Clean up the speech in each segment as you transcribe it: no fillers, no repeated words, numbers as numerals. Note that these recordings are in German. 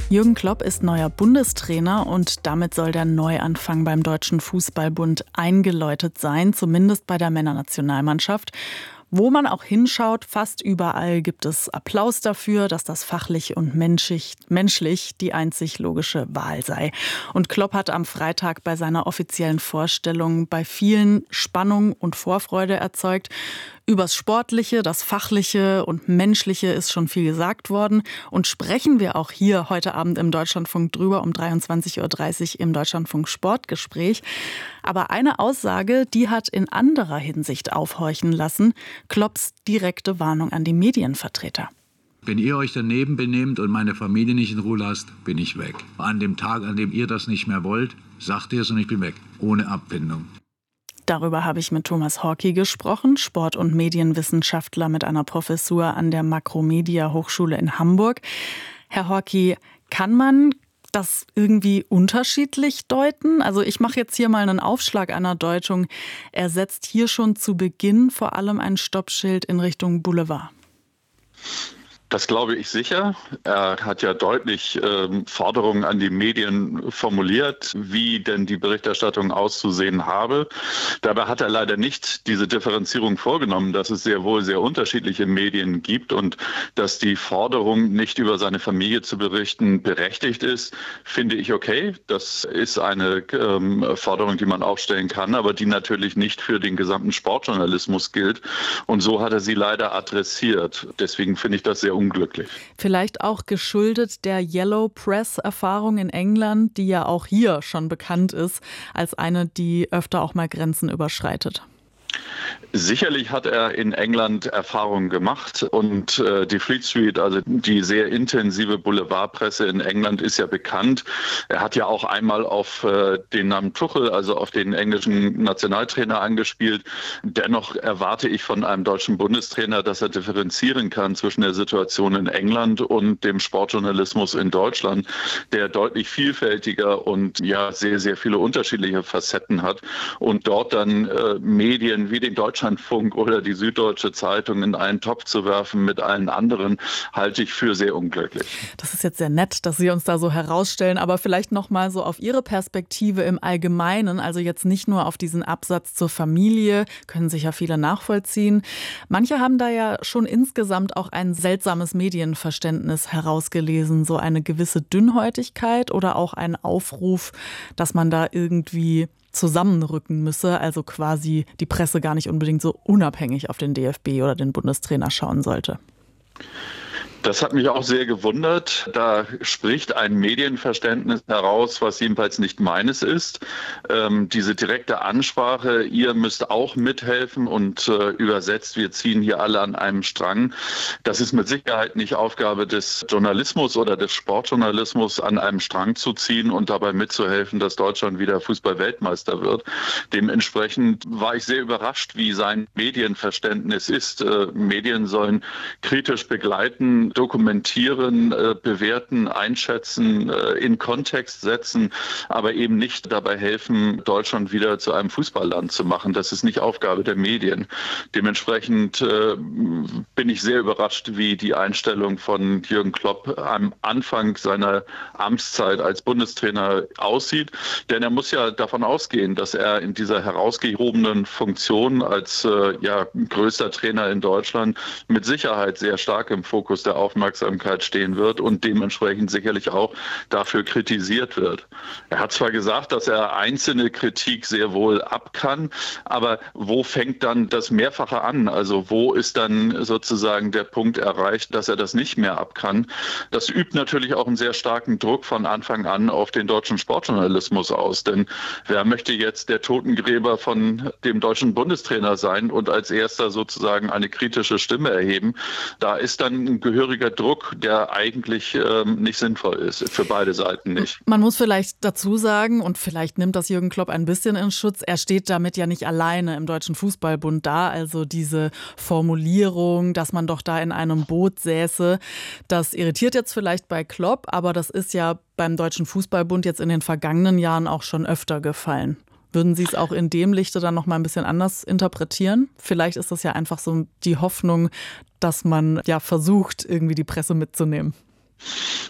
Jürgen Klopp ist neuer Bundestrainer und damit soll der Neuanfang beim Deutschen Fußballbund eingeläutet sein, zumindest bei der Männernationalmannschaft. Wo man auch hinschaut, fast überall gibt es Applaus dafür, dass das fachlich und menschlich die einzig logische Wahl sei. Und Klopp hat am Freitag bei seiner offiziellen Vorstellung bei vielen Spannung und Vorfreude erzeugt. Übers Sportliche, das Fachliche und Menschliche ist schon viel gesagt worden. Und sprechen wir auch hier heute Abend im Deutschlandfunk drüber um 23:30 Uhr im Deutschlandfunk Sportgespräch. Aber eine Aussage, die hat in anderer Hinsicht aufhorchen lassen. Klopps direkte Warnung an die Medienvertreter. Wenn ihr euch daneben benehmt und meine Familie nicht in Ruhe lasst, bin ich weg. An dem Tag, an dem ihr das nicht mehr wollt, sagt ihr es und ich bin weg. Ohne Abfindung. Darüber habe ich mit Thomas Horky gesprochen, Sport- und Medienwissenschaftler mit einer Professur an der Makromedia Hochschule in Hamburg. Herr Horky, kann man das irgendwie unterschiedlich deuten? Also ich mache jetzt hier mal einen Aufschlag einer Deutung. Er setzt hier schon zu Beginn vor allem ein Stoppschild in Richtung Boulevard. Das glaube ich sicher. Er hat ja deutlich Forderungen an die Medien formuliert, wie denn die Berichterstattung auszusehen habe. Dabei hat er leider nicht diese Differenzierung vorgenommen, dass es sehr wohl sehr unterschiedliche Medien gibt und dass die Forderung, nicht über seine Familie zu berichten, berechtigt ist, finde ich okay. Das ist eine Forderung, die man aufstellen kann, aber die natürlich nicht für den gesamten Sportjournalismus gilt. Und so hat er sie leider adressiert. Deswegen finde ich das sehr unglücklich. Vielleicht auch geschuldet der Yellow Press-Erfahrung in England, die ja auch hier schon bekannt ist, als eine, die öfter auch mal Grenzen überschreitet. Sicherlich hat er in England Erfahrungen gemacht und die Fleet Street, also die sehr intensive Boulevardpresse in England, ist ja bekannt. Er hat ja auch einmal auf den Namen Tuchel, also auf den englischen Nationaltrainer angespielt. Dennoch erwarte ich von einem deutschen Bundestrainer, dass er differenzieren kann zwischen der Situation in England und dem Sportjournalismus in Deutschland, der deutlich vielfältiger und ja sehr, sehr viele unterschiedliche Facetten hat und dort dann Medien wie den Deutschlandfunk oder die Süddeutsche Zeitung in einen Topf zu werfen mit allen anderen, halte ich für sehr unglücklich. Das ist jetzt sehr nett, dass Sie uns da so herausstellen, aber vielleicht noch mal so auf Ihre Perspektive im Allgemeinen, also jetzt nicht nur auf diesen Absatz zur Familie, können sich ja viele nachvollziehen. Manche haben da ja schon insgesamt auch ein seltsames Medienverständnis herausgelesen, so eine gewisse Dünnhäutigkeit oder auch ein Aufruf, dass man da irgendwie zusammenrücken müsse, also quasi die Presse gar nicht unbedingt so unabhängig auf den DFB oder den Bundestrainer schauen sollte. Das hat mich auch sehr gewundert. Da spricht ein Medienverständnis heraus, was jedenfalls nicht meines ist. Diese direkte Ansprache, ihr müsst auch mithelfen und übersetzt, wir ziehen hier alle an einem Strang. Das ist mit Sicherheit nicht Aufgabe des Journalismus oder des Sportjournalismus, an einem Strang zu ziehen und dabei mitzuhelfen, dass Deutschland wieder Fußball-Weltmeister wird. Dementsprechend war ich sehr überrascht, wie sein Medienverständnis ist. Medien sollen kritisch begleiten, dokumentieren, bewerten, einschätzen, in Kontext setzen, aber eben nicht dabei helfen, Deutschland wieder zu einem Fußballland zu machen. Das ist nicht Aufgabe der Medien. Dementsprechend bin ich sehr überrascht, wie die Einstellung von Jürgen Klopp am Anfang seiner Amtszeit als Bundestrainer aussieht. Denn er muss ja davon ausgehen, dass er in dieser herausgehobenen Funktion als größter Trainer in Deutschland mit Sicherheit sehr stark im Fokus der Aufmerksamkeit stehen wird und dementsprechend sicherlich auch dafür kritisiert wird. Er hat zwar gesagt, dass er einzelne Kritik sehr wohl ab kann, aber wo fängt dann das Mehrfache an? Also wo ist dann sozusagen der Punkt erreicht, dass er das nicht mehr ab kann? Das übt natürlich auch einen sehr starken Druck von Anfang an auf den deutschen Sportjournalismus aus. Denn wer möchte jetzt der Totengräber von dem deutschen Bundestrainer sein und als erster sozusagen eine kritische Stimme erheben? Da ist dann ein gehöriger Druck, der eigentlich nicht sinnvoll ist, für beide Seiten nicht. Man muss vielleicht dazu sagen, und vielleicht nimmt das Jürgen Klopp ein bisschen in Schutz, er steht damit ja nicht alleine im Deutschen Fußballbund da. Also diese Formulierung, dass man doch da in einem Boot säße, das irritiert jetzt vielleicht bei Klopp, aber das ist ja beim Deutschen Fußballbund jetzt in den vergangenen Jahren auch schon öfter gefallen. Würden Sie es auch in dem Lichte dann noch mal ein bisschen anders interpretieren? Vielleicht ist das ja einfach so die Hoffnung, dass man ja versucht, irgendwie die Presse mitzunehmen.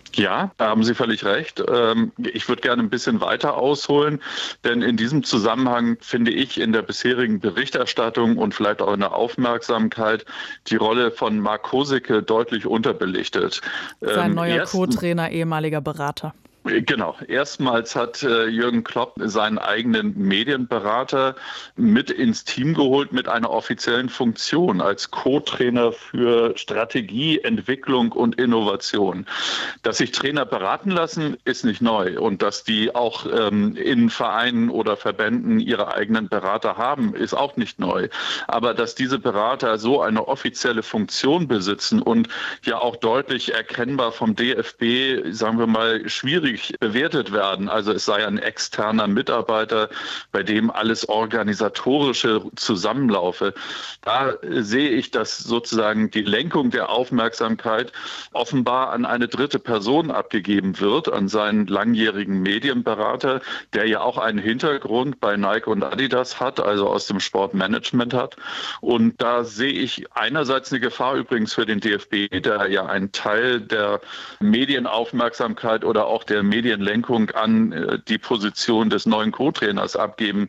Ja, da haben Sie völlig recht. Ich würde gerne ein bisschen weiter ausholen, denn in diesem Zusammenhang finde ich in der bisherigen Berichterstattung und vielleicht auch in der Aufmerksamkeit die Rolle von Marc Kosicke deutlich unterbelichtet. Sein neuer Co-Trainer, ehemaliger Berater. Genau. Erstmals hat Jürgen Klopp seinen eigenen Medienberater mit ins Team geholt mit einer offiziellen Funktion als Co-Trainer für Strategie, Entwicklung und Innovation. Dass sich Trainer beraten lassen, ist nicht neu. Und dass die auch in Vereinen oder Verbänden ihre eigenen Berater haben, ist auch nicht neu. Aber dass diese Berater so eine offizielle Funktion besitzen und ja auch deutlich erkennbar vom DFB, sagen wir mal, schwierig bewertet werden. Also es sei ein externer Mitarbeiter, bei dem alles Organisatorische zusammenlaufe. Da sehe ich, dass sozusagen die Lenkung der Aufmerksamkeit offenbar an eine dritte Person abgegeben wird, an seinen langjährigen Medienberater, der ja auch einen Hintergrund bei Nike und Adidas hat, also aus dem Sportmanagement hat. Und da sehe ich einerseits eine Gefahr übrigens für den DFB, der ja einen Teil der Medienaufmerksamkeit oder auch der Medienlenkung an die Position des neuen Co-Trainers abgeben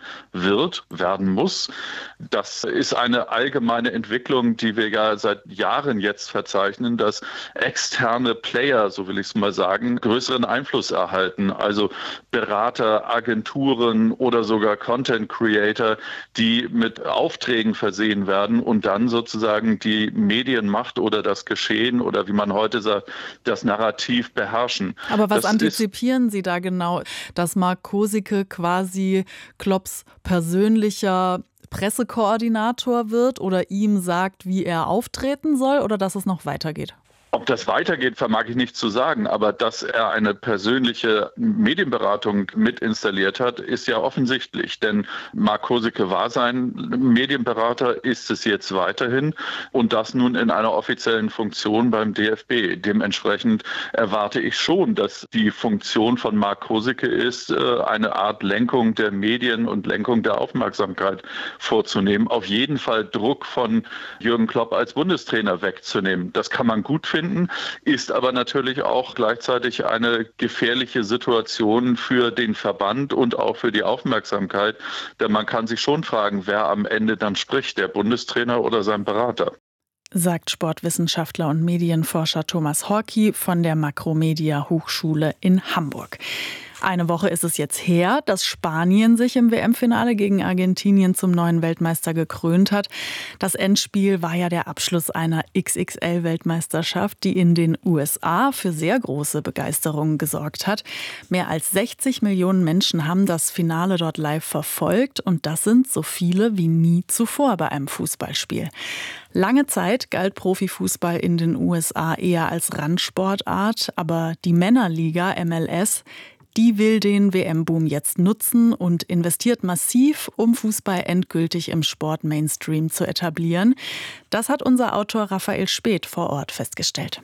werden muss. Das ist eine allgemeine Entwicklung, die wir ja seit Jahren jetzt verzeichnen, dass externe Player, so will ich es mal sagen, größeren Einfluss erhalten. Also Berater, Agenturen oder sogar Content Creator, die mit Aufträgen versehen werden und dann sozusagen die Medienmacht oder das Geschehen oder wie man heute sagt, das Narrativ beherrschen. Aber was antizipieren Sie da genau, dass Marc Kosicke quasi Klopps persönlicher Pressekoordinator wird oder ihm sagt, wie er auftreten soll oder dass es noch weitergeht? Ob das weitergeht, vermag ich nicht zu sagen, aber dass er eine persönliche Medienberatung mit installiert hat, ist ja offensichtlich. Denn Marc Kosicke war sein Medienberater, ist es jetzt weiterhin und das nun in einer offiziellen Funktion beim DFB. Dementsprechend erwarte ich schon, dass die Funktion von Marc Kosicke ist, eine Art Lenkung der Medien und Lenkung der Aufmerksamkeit vorzunehmen. Auf jeden Fall Druck von Jürgen Klopp als Bundestrainer wegzunehmen. Das kann man gut finden. Ist aber natürlich auch gleichzeitig eine gefährliche Situation für den Verband und auch für die Aufmerksamkeit. Denn man kann sich schon fragen, wer am Ende dann spricht, der Bundestrainer oder sein Berater. Sagt Sportwissenschaftler und Medienforscher Thomas Horky von der Makromedia Hochschule in Hamburg. Eine Woche ist es jetzt her, dass Spanien sich im WM-Finale gegen Argentinien zum neuen Weltmeister gekrönt hat. Das Endspiel war ja der Abschluss einer XXL-Weltmeisterschaft, die in den USA für sehr große Begeisterung gesorgt hat. Mehr als 60 Millionen Menschen haben das Finale dort live verfolgt und das sind so viele wie nie zuvor bei einem Fußballspiel. Lange Zeit galt Profifußball in den USA eher als Randsportart, aber die Männerliga MLS, die will den WM-Boom jetzt nutzen und investiert massiv, um Fußball endgültig im Sport-Mainstream zu etablieren. Das hat unser Autor Raphael Späth vor Ort festgestellt.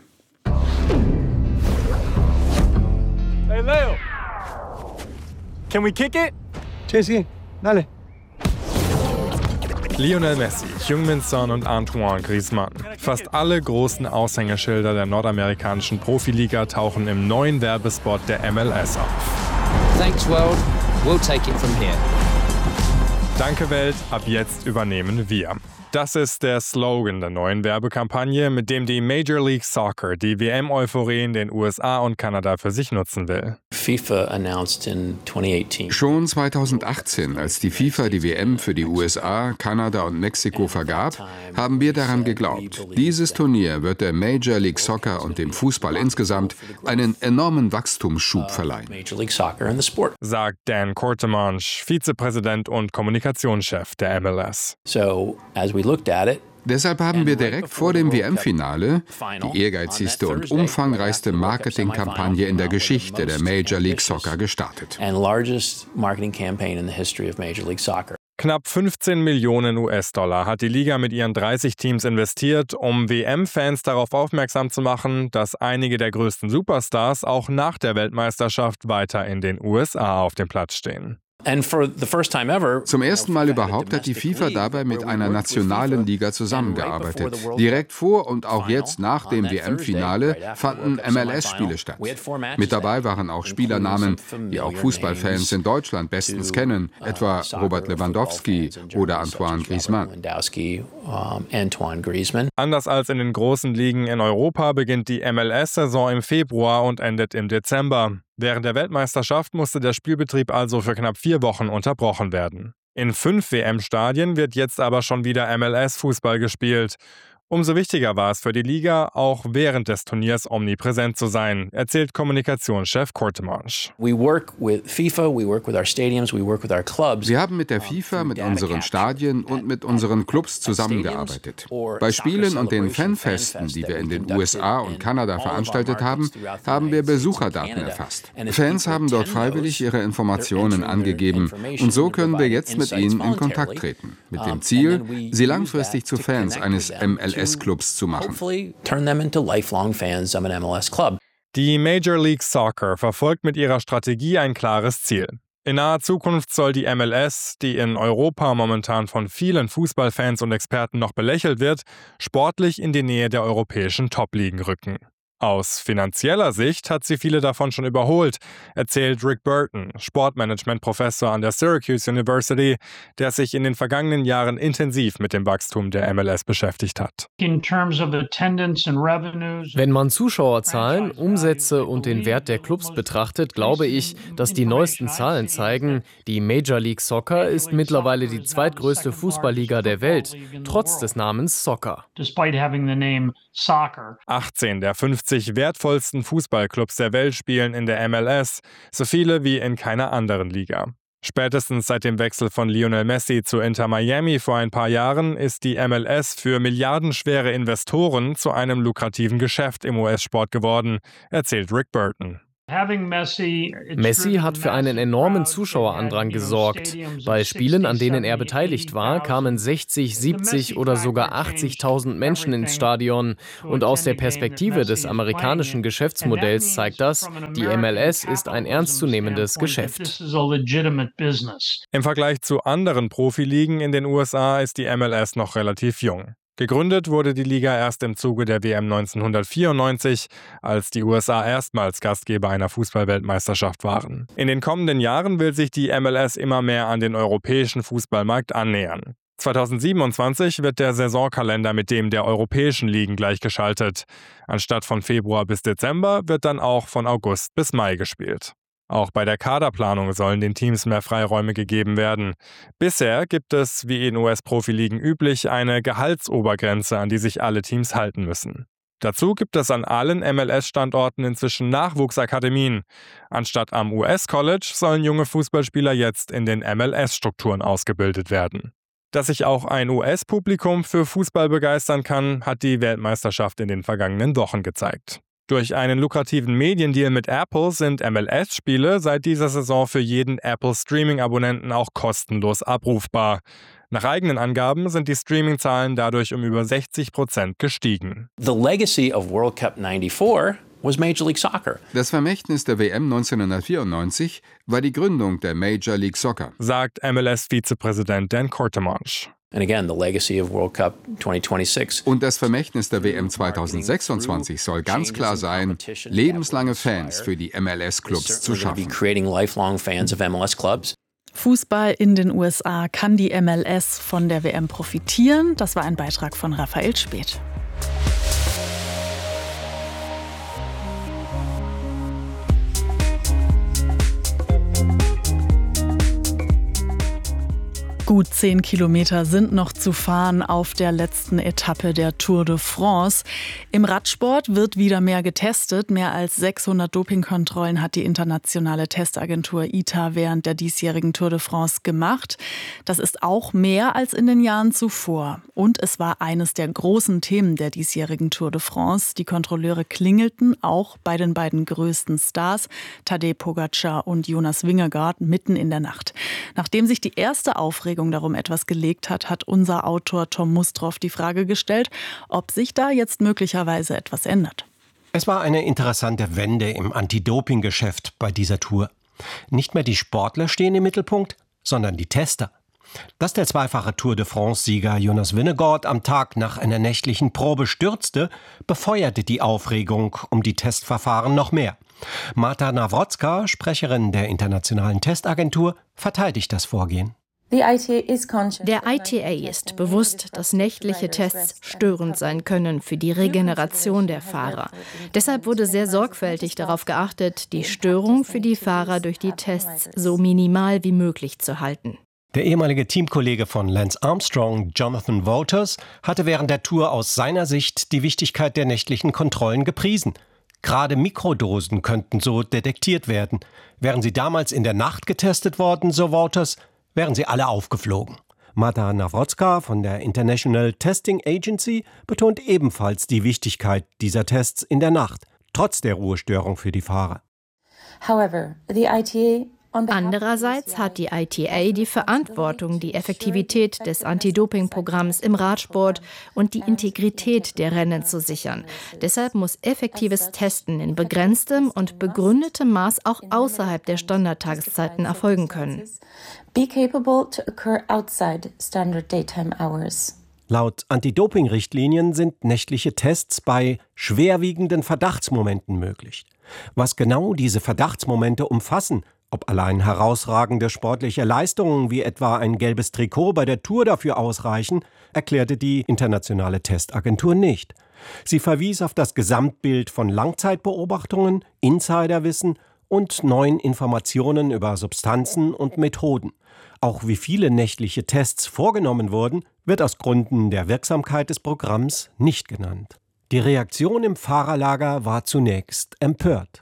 Hey Leo, can we kick it? Sí, dale. Lionel Messi, Heung-min Son und Antoine Griezmann. Fast alle großen Aushängeschilder der nordamerikanischen Profiliga tauchen im neuen Werbespot der MLS auf. Thanks World, we'll take it from here. Danke Welt, ab jetzt übernehmen wir. Das ist der Slogan der neuen Werbekampagne, mit dem die Major League Soccer die WM-Euphorie in den USA und Kanada für sich nutzen will. FIFA announced in 2018. Schon 2018, als die FIFA die WM für die USA, Kanada und Mexiko vergab, haben wir daran geglaubt. Dieses Turnier wird der Major League Soccer und dem Fußball insgesamt einen enormen Wachstumsschub verleihen, sagt Dan Courtemanche, Vizepräsident und Kommunikationschef der MLS. Deshalb haben wir direkt vor dem WM-Finale die ehrgeizigste und umfangreichste Marketingkampagne in der Geschichte der Major League Soccer gestartet. Knapp 15 Millionen US-Dollar hat die Liga mit ihren 30 Teams investiert, um WM-Fans darauf aufmerksam zu machen, dass einige der größten Superstars auch nach der Weltmeisterschaft weiter in den USA auf dem Platz stehen. Zum ersten Mal überhaupt hat die FIFA dabei mit einer nationalen Liga zusammengearbeitet. Direkt vor und auch jetzt nach dem WM-Finale fanden MLS-Spiele statt. Mit dabei waren auch Spielernamen, die auch Fußballfans in Deutschland bestens kennen, etwa Robert Lewandowski oder Antoine Griezmann. Anders als in den großen Ligen in Europa beginnt die MLS-Saison im Februar und endet im Dezember. Während der Weltmeisterschaft musste der Spielbetrieb also für knapp 4 Wochen unterbrochen werden. In 5 WM-Stadien wird jetzt aber schon wieder MLS-Fußball gespielt. Umso wichtiger war es für die Liga, auch während des Turniers omnipräsent zu sein, erzählt Kommunikationschef Courtemanche. Wir haben mit der FIFA, mit unseren Stadien und mit unseren Clubs zusammengearbeitet. Bei Spielen und den Fanfesten, die wir in den USA und Kanada veranstaltet haben, haben wir Besucherdaten erfasst. Fans haben dort freiwillig ihre Informationen angegeben und so können wir jetzt mit ihnen in Kontakt treten. Mit dem Ziel, sie langfristig zu Fans eines MLS-Clubs zu machen. Die Major League Soccer verfolgt mit ihrer Strategie ein klares Ziel. In naher Zukunft soll die MLS, die in Europa momentan von vielen Fußballfans und Experten noch belächelt wird, sportlich in die Nähe der europäischen Top-Ligen rücken. Aus finanzieller Sicht hat sie viele davon schon überholt, erzählt Rick Burton, Sportmanagement-Professor an der Syracuse University, der sich in den vergangenen Jahren intensiv mit dem Wachstum der MLS beschäftigt hat. Wenn man Zuschauerzahlen, Umsätze und den Wert der Clubs betrachtet, glaube ich, dass die neuesten Zahlen zeigen, die Major League Soccer ist mittlerweile die zweitgrößte Fußballliga der Welt, trotz des Namens Soccer. 18 der 50 wertvollsten Fußballclubs der Welt spielen in der MLS, so viele wie in keiner anderen Liga. Spätestens seit dem Wechsel von Lionel Messi zu Inter Miami vor ein paar Jahren ist die MLS für milliardenschwere Investoren zu einem lukrativen Geschäft im US-Sport geworden, erzählt Rick Burton. Messi hat für einen enormen Zuschauerandrang gesorgt. Bei Spielen, an denen er beteiligt war, kamen 60, 70 oder sogar 80.000 Menschen ins Stadion. Und aus der Perspektive des amerikanischen Geschäftsmodells zeigt das, die MLS ist ein ernstzunehmendes Geschäft. Im Vergleich zu anderen Profiligen in den USA ist die MLS noch relativ jung. Gegründet wurde die Liga erst im Zuge der WM 1994, als die USA erstmals Gastgeber einer Fußball-Weltmeisterschaft waren. In den kommenden Jahren will sich die MLS immer mehr an den europäischen Fußballmarkt annähern. 2027 wird der Saisonkalender mit dem der europäischen Ligen gleichgeschaltet. Anstatt von Februar bis Dezember wird dann auch von August bis Mai gespielt. Auch bei der Kaderplanung sollen den Teams mehr Freiräume gegeben werden. Bisher gibt es, wie in US-Profiligen üblich, eine Gehaltsobergrenze, an die sich alle Teams halten müssen. Dazu gibt es an allen MLS-Standorten inzwischen Nachwuchsakademien. Anstatt am US-College sollen junge Fußballspieler jetzt in den MLS-Strukturen ausgebildet werden. Dass sich auch ein US-Publikum für Fußball begeistern kann, hat die Weltmeisterschaft in den vergangenen Wochen gezeigt. Durch einen lukrativen Mediendeal mit Apple sind MLS-Spiele seit dieser Saison für jeden Apple-Streaming-Abonnenten auch kostenlos abrufbar. Nach eigenen Angaben sind die Streaming-Zahlen dadurch um über 60% gestiegen. The legacy of World Cup 94 was Major League Soccer. Das Vermächtnis der WM 1994 war die Gründung der Major League Soccer, sagt MLS-Vizepräsident Dan Courtemanche. And again, the legacy of World Cup 2026. Und das Vermächtnis der WM 2026 soll ganz klar sein, lebenslange Fans für die MLS-Clubs zu schaffen. Fußball in den USA, kann die MLS von der WM profitieren? Das war ein Beitrag von Raphael Späth. Gut 10 Kilometer sind noch zu fahren auf der letzten Etappe der Tour de France. Im Radsport wird wieder mehr getestet. Mehr als 600 Dopingkontrollen hat die internationale Testagentur ITA während der diesjährigen Tour de France gemacht. Das ist auch mehr als in den Jahren zuvor. Und es war eines der großen Themen der diesjährigen Tour de France. Die Kontrolleure klingelten auch bei den beiden größten Stars, Tadej Pogačar und Jonas Vingegaard, mitten in der Nacht. Nachdem sich die erste Aufregung darum etwas gelegt hat, hat unser Autor Tom Mustroff die Frage gestellt, ob sich da jetzt möglicherweise etwas ändert. Es war eine interessante Wende im Anti-Doping-Geschäft bei dieser Tour. Nicht mehr die Sportler stehen im Mittelpunkt, sondern die Tester. Dass der zweifache Tour de France-Sieger Jonas Vingegaard am Tag nach einer nächtlichen Probe stürzte, befeuerte die Aufregung um die Testverfahren noch mehr. Marta Nawrocka, Sprecherin der Internationalen Testagentur, verteidigt das Vorgehen. Der ITA ist bewusst, dass nächtliche Tests störend sein können für die Regeneration der Fahrer. Deshalb wurde sehr sorgfältig darauf geachtet, die Störung für die Fahrer durch die Tests so minimal wie möglich zu halten. Der ehemalige Teamkollege von Lance Armstrong, Jonathan Walters, hatte während der Tour aus seiner Sicht die Wichtigkeit der nächtlichen Kontrollen gepriesen. Gerade Mikrodosen könnten so detektiert werden. Wären sie damals in der Nacht getestet worden, so Walters, wären sie alle aufgeflogen. Marta Nawrocka von der International Testing Agency betont ebenfalls die Wichtigkeit dieser Tests in der Nacht, trotz der Ruhestörung für die Fahrer. Andererseits hat die ITA die Verantwortung, die Effektivität des Anti-Doping-Programms im Radsport und die Integrität der Rennen zu sichern. Deshalb muss effektives Testen in begrenztem und begründetem Maß auch außerhalb der Standardtageszeiten erfolgen können. Laut Anti-Doping-Richtlinien sind nächtliche Tests bei schwerwiegenden Verdachtsmomenten möglich. Was genau diese Verdachtsmomente umfassen, ob allein herausragende sportliche Leistungen wie etwa ein gelbes Trikot bei der Tour dafür ausreichen, erklärte die Internationale Testagentur nicht. Sie verwies auf das Gesamtbild von Langzeitbeobachtungen, Insiderwissen und neuen Informationen über Substanzen und Methoden. Auch wie viele nächtliche Tests vorgenommen wurden, wird aus Gründen der Wirksamkeit des Programms nicht genannt. Die Reaktion im Fahrerlager war zunächst empört.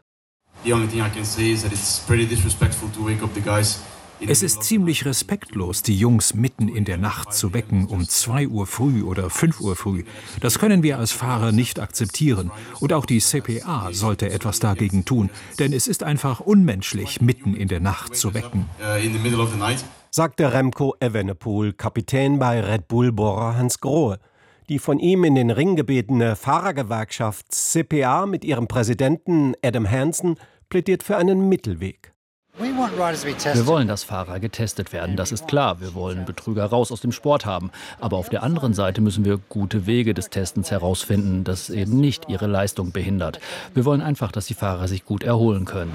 Es ist ziemlich respektlos, die Jungs mitten in der Nacht zu wecken, um 2 Uhr früh oder 5 Uhr früh. Das können wir als Fahrer nicht akzeptieren. Und auch die CPA sollte etwas dagegen tun, denn es ist einfach unmenschlich, mitten in der Nacht zu wecken. Sagte Remco Evenepoel, Kapitän bei Red Bull Bora Hansgrohe. Die von ihm in den Ring gebetene Fahrergewerkschaft CPA mit ihrem Präsidenten Adam Hansen plädiert für einen Mittelweg. Wir wollen, dass Fahrer getestet werden, das ist klar. Wir wollen Betrüger raus aus dem Sport haben. Aber auf der anderen Seite müssen wir gute Wege des Testens herausfinden, das eben nicht ihre Leistung behindert. Wir wollen einfach, dass die Fahrer sich gut erholen können.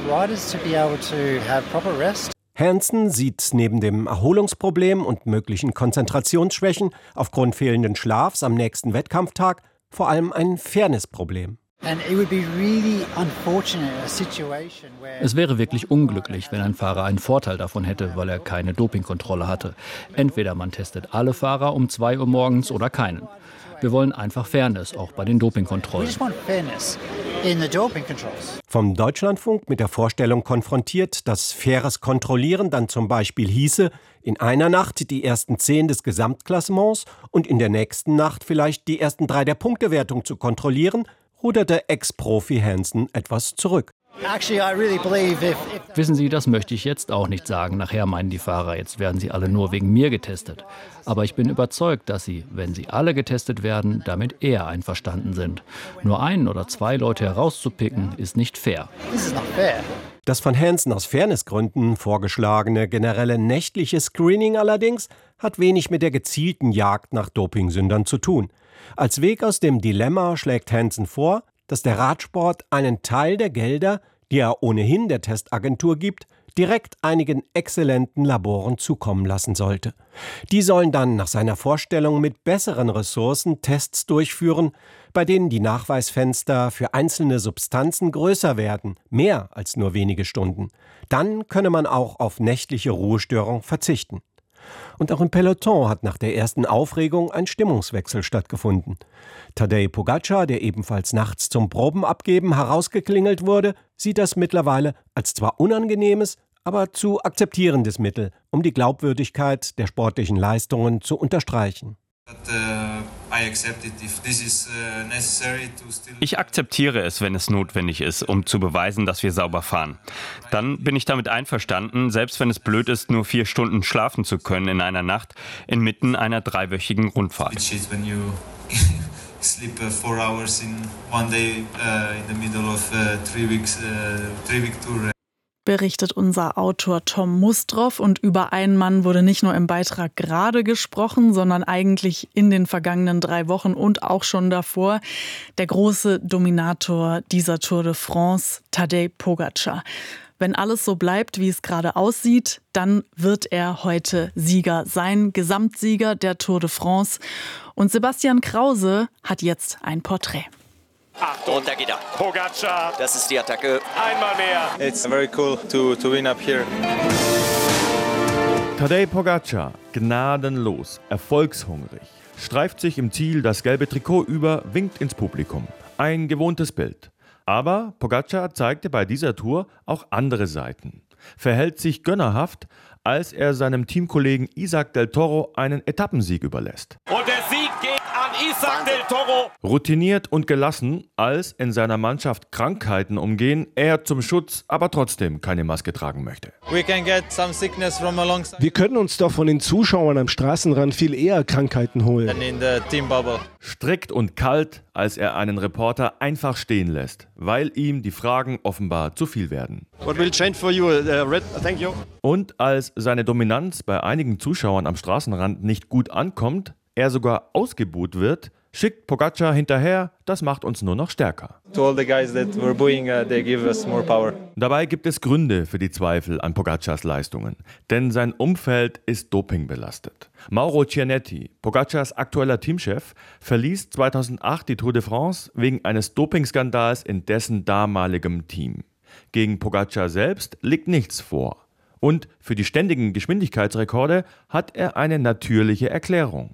Hansen sieht neben dem Erholungsproblem und möglichen Konzentrationsschwächen aufgrund fehlenden Schlafs am nächsten Wettkampftag vor allem ein Fairnessproblem. Es wäre wirklich unglücklich, wenn ein Fahrer einen Vorteil davon hätte, weil er keine Dopingkontrolle hatte. Entweder man testet alle Fahrer um 2 Uhr morgens oder keinen. Wir wollen einfach Fairness, auch bei den Dopingkontrollen. Vom Deutschlandfunk mit der Vorstellung konfrontiert, dass faires Kontrollieren dann zum Beispiel hieße, in einer Nacht die ersten 10 des Gesamtklassements und in der nächsten Nacht vielleicht die ersten 3 der Punktewertung zu kontrollieren, ruderte Ex-Profi Hansen etwas zurück. Wissen Sie, das möchte ich jetzt auch nicht sagen. Nachher meinen die Fahrer, jetzt werden sie alle nur wegen mir getestet. Aber ich bin überzeugt, dass sie, wenn sie alle getestet werden, damit eher einverstanden sind. Nur 1 oder 2 Leute herauszupicken, ist nicht fair. Das von Hansen aus Fairnessgründen vorgeschlagene generelle nächtliche Screening allerdings hat wenig mit der gezielten Jagd nach Dopingsündern zu tun. Als Weg aus dem Dilemma schlägt Hansen vor, dass der Radsport einen Teil der Gelder, die er ohnehin der Testagentur gibt, direkt einigen exzellenten Laboren zukommen lassen sollte. Die sollen dann nach seiner Vorstellung mit besseren Ressourcen Tests durchführen, bei denen die Nachweisfenster für einzelne Substanzen größer werden, mehr als nur wenige Stunden. Dann könne man auch auf nächtliche Ruhestörung verzichten. Und auch im Peloton hat nach der ersten Aufregung ein Stimmungswechsel stattgefunden. Tadej Pogačar, der ebenfalls nachts zum Probenabgeben herausgeklingelt wurde, sieht das mittlerweile als zwar unangenehmes, aber zu akzeptierendes Mittel, um die Glaubwürdigkeit der sportlichen Leistungen zu unterstreichen. Ich akzeptiere es, wenn es notwendig ist, um zu beweisen, dass wir sauber fahren. Dann bin ich damit einverstanden, selbst wenn es blöd ist, nur 4 Stunden schlafen zu können in einer Nacht, inmitten einer 3-wöchigen Rundfahrt. berichtet unser Autor Tom Mustroff. Und über einen Mann wurde nicht nur im Beitrag gerade gesprochen, sondern eigentlich in den vergangenen 3 Wochen und auch schon davor. Der große Dominator dieser Tour de France, Tadej Pogačar. Wenn alles so bleibt, wie es gerade aussieht, dann wird er heute Sieger sein, Gesamtsieger der Tour de France. Und Sebastian Krause hat jetzt ein Porträt. Achtung. Und da geht er. Pogačar. Das ist die Attacke. Einmal mehr. It's very cool to win up here. Tadej Pogačar, gnadenlos, erfolgshungrig, streift sich im Ziel das gelbe Trikot über, winkt ins Publikum. Ein gewohntes Bild. Aber Pogačar zeigte bei dieser Tour auch andere Seiten. Verhält sich gönnerhaft, als er seinem Teamkollegen Isaac del Toro einen Etappensieg überlässt. Und der Sieg geht an Isaac del Toro. Routiniert und gelassen, als in seiner Mannschaft Krankheiten umgehen, er zum Schutz aber trotzdem keine Maske tragen möchte. Wir können uns doch von den Zuschauern am Straßenrand viel eher Krankheiten holen. Strikt und kalt, als er einen Reporter einfach stehen lässt, weil ihm die Fragen offenbar zu viel werden. Und als seine Dominanz bei einigen Zuschauern am Straßenrand nicht gut ankommt, er sogar ausgebuht wird, schickt Pogačar hinterher, das macht uns nur noch stärker. Dabei gibt es Gründe für die Zweifel an Pogačars Leistungen, denn sein Umfeld ist dopingbelastet. Mauro Cianetti, Pogačars aktueller Teamchef, verließ 2008 die Tour de France wegen eines Dopingskandals in dessen damaligem Team. Gegen Pogačar selbst liegt nichts vor. Und für die ständigen Geschwindigkeitsrekorde hat er eine natürliche Erklärung.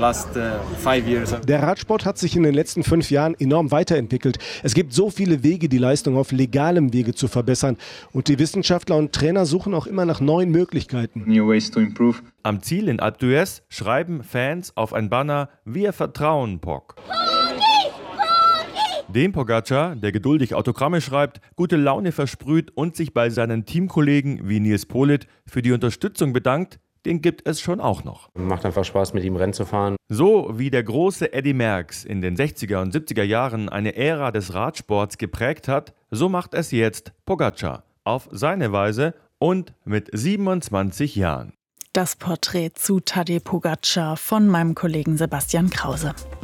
Der Radsport hat sich in den letzten 5 Jahren enorm weiterentwickelt. Es gibt so viele Wege, die Leistung auf legalem Wege zu verbessern. Und die Wissenschaftler und Trainer suchen auch immer nach neuen Möglichkeiten. Am Ziel in Alpe d'Huez schreiben Fans auf ein Banner: Wir vertrauen Pog. Dem Pogačar, der geduldig Autogramme schreibt, gute Laune versprüht und sich bei seinen Teamkollegen wie Nils Politt für die Unterstützung bedankt, den gibt es schon auch noch. Macht einfach Spaß, mit ihm Rennen zu fahren. So wie der große Eddy Merckx in den 60er und 70er Jahren eine Ära des Radsports geprägt hat, so macht es jetzt Pogačar. Auf seine Weise und mit 27 Jahren. Das Porträt zu Tadej Pogačar von meinem Kollegen Sebastian Krause.